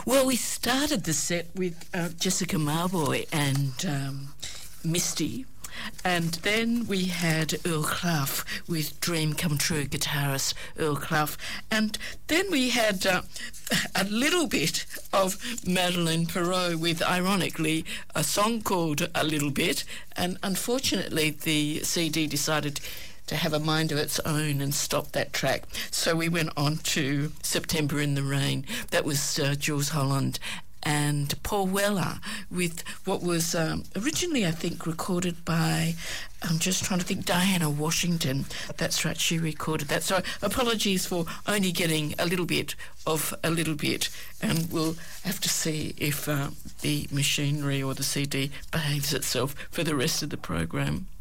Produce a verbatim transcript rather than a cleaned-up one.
Well, we started the set with uh, Jessica Marboy and um, Misty. And then we had Earl Clough with Dream Come True, guitarist Earl Clough. And then we had uh, a little bit of Madeleine Perreault with, ironically, a song called A Little Bit. And unfortunately, the C D decided to have a mind of its own and stop that track. So we went on to September in the Rain. That was uh, Jules Holland and Paul Weller with what was um, originally, I think, recorded by, I'm just trying to think, Diana Washington. That's right, she recorded that. So apologies for only getting a little bit of a little bit, and we'll have to see if uh, the machinery or the C D behaves itself for the rest of the program.